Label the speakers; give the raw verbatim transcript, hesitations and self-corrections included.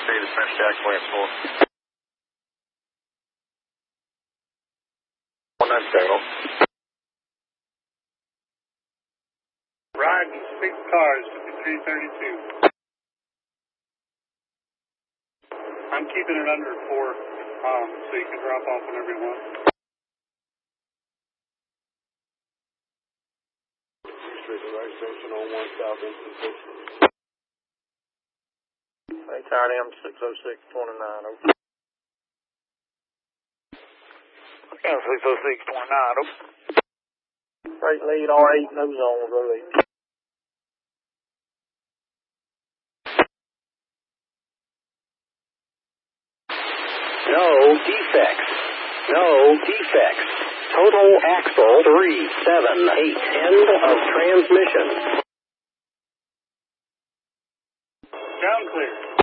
Speaker 1: State of French Jack, Lance four. one nine zero.
Speaker 2: Riding six cars, fifty-three thirty-two. I'm keeping it under four, um, so you can drop off whenever you want.
Speaker 3: Street to right station on one south into six.
Speaker 2: Hey, tired M six oh six twenty-nine. Over.
Speaker 4: M six oh six twenty-nine. Over.
Speaker 2: Right lead, R eight, no zone, road eight.
Speaker 5: No defects. No defects. Total axle three seven eight. End of transmission.
Speaker 2: Ground clear.